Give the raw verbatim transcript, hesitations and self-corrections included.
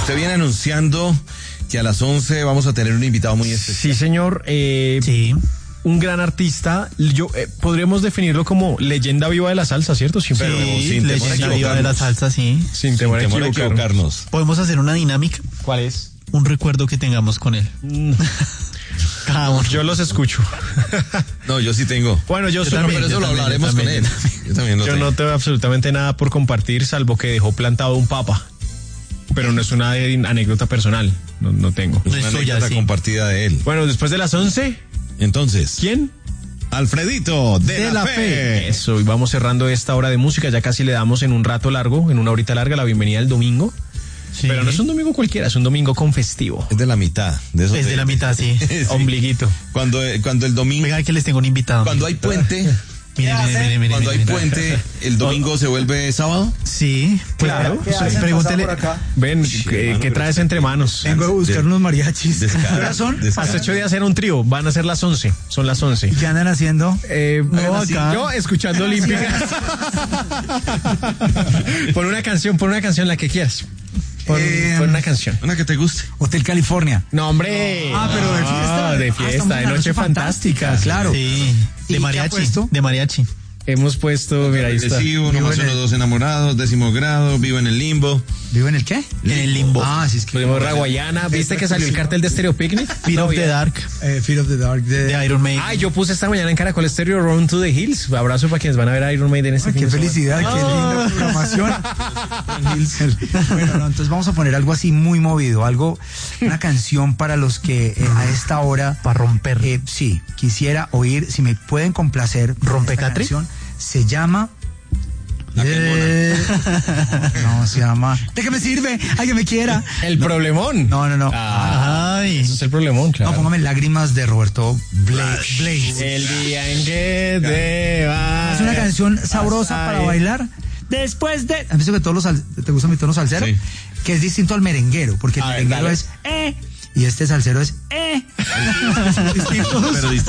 usted viene anunciando que a las once vamos a tener un invitado muy especial. Sí, señor. Eh, Sí. Un gran artista. Yo eh, podríamos definirlo como leyenda viva de la salsa, ¿cierto? Sin, Pero Sí, sin temor a leyenda viva de la equivocarnos. salsa, sí. sin temor a Sin temor a equivocarnos. equivocarnos. Podemos hacer una dinámica, ¿Cuál es? un recuerdo que tengamos con él. Cada uno. Yo los escucho. No, yo sí tengo. Bueno, yo, Yo soy- también, pero eso yo lo también, hablaremos yo con también, él. yo también. Yo también lo yo tengo. no tengo absolutamente nada por compartir, salvo que dejó plantado un papa. Pero no es una eh, anécdota personal. No, no tengo. Es No una es suya, anécdota sí. compartida de él. Bueno, después de las once, Entonces, ¿quién? Alfredito de, De la, la fe. Fe. Eso, y vamos cerrando esta hora de música. Ya casi le damos en un rato largo, en una horita larga, la bienvenida al domingo. Sí. Pero no es un domingo cualquiera, es un domingo con festivo. Es de la mitad. De esos Es de la mitad, sí. Sí. Ombliguito. Cuando, cuando el domingo, Venga, que les tengo un invitado. cuando hay puente, Mire, mire, mire, mire, cuando hay mire, mire. puente, el domingo se vuelve sábado. Sí, Claro. pues, pregúntele. Ven, ¿qué, qué traes entre manos? Vengo a buscar De- unos mariachis. descaro, ¿Qué hora son? descaro. Hace ocho días era un trío, van a ser las once, son las once. ¿Y qué andan haciendo? Eh, No, así, acá. yo escuchando Olímpica. Pon una canción, pon una canción, la que quieras. Pon, Eh, pon una canción. Una que te guste. Hotel California. No, hombre. Ah, pero de fiesta. Ah, de Ah, fiesta, estamos de en la noche noche fantástica. fantástica, claro. Sí, ¿Y de qué ha mariachi. puesto? De mariachi. Hemos puesto, mira, ahí está. Recibo, Vivo nomás en uno, el- dos enamorados, décimo grado, vivo en el limbo. ¿Vivo en el qué? En el limbo. Ah, sí, es que... Pusimos Raguayana. ¿Viste que salió el cartel de Stereo Picnic? Fear of the Dark, Eh, Fear of the Dark. De... de Iron Maiden. Ay, yo puse esta mañana en Caracol Stereo Run to the Hills. Abrazo para quienes van a ver a Iron Maiden este Ay, fin qué de semana. felicidad, qué linda programación. Bueno, no, entonces vamos a poner algo así muy movido, algo, una canción para los que eh, a esta hora, Para romper. eh, sí, quisiera oír, si me pueden complacer. con esta ¿Rompecatri? canción. Se llama... La que Eh, no, se llama... ¿De qué me sirve? ¡Ay, que me quiera! El problemón. No, no, no. Ah, Ay. eso es el problemón, claro. No, póngame Lágrimas de Roberto Blaze. Blaze. El día en que te vas. Es una canción sabrosa para bailar. Después de... ¿Has visto que todos los sal- te gusta mi tono salsero? Sí. Que es distinto al merenguero, porque el A ver, merenguero dale. es eh y este salsero es eh. Son distintos. Pero